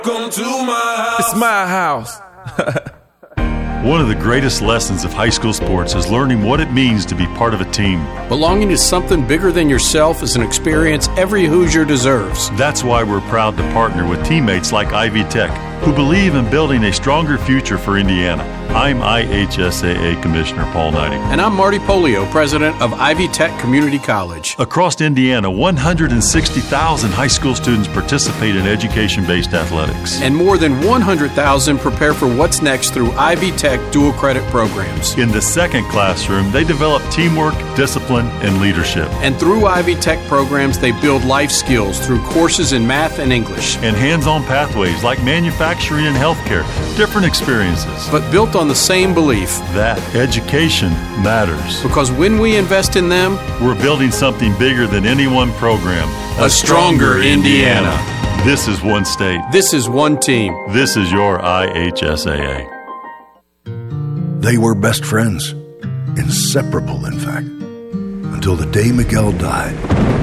Come to my house. It's my house. One of the greatest lessons of high school sports is learning what it means to be part of a team. Belonging to something bigger than yourself is an experience every Hoosier deserves. That's why we're proud to partner with teammates like Ivy Tech, who believe in building a stronger future for Indiana. I'm IHSAA Commissioner Paul Knighting. And I'm Marty Polio, President of Ivy Tech Community College. Across Indiana, 160,000 high school students participate in education-based athletics. And more than 100,000 prepare for what's next through Ivy Tech dual credit programs. In the second classroom, they develop teamwork, discipline, and leadership. And through Ivy Tech programs, they build life skills through courses in math and English. And hands-on pathways like manufacturing and healthcare, different experiences. But built on the same belief that education matters. Because when we invest in them, we're building something bigger than any one program. A stronger Indiana. This is one state. This is one team. This is your IHSAA. They were best friends, inseparable, in fact, until the day Miguel died.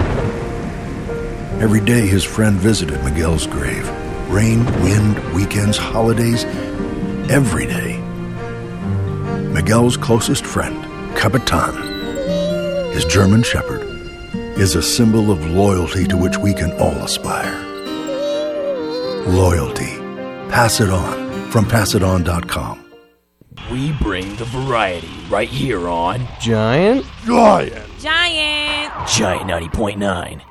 Every day his friend visited Miguel's grave. Rain, wind, weekends, holidays, every day. Miguel's closest friend, Capitan, his German Shepherd, is a symbol of loyalty to which we can all aspire. Loyalty. Pass it on from passiton.com. We bring the variety right here on Giant 90.9.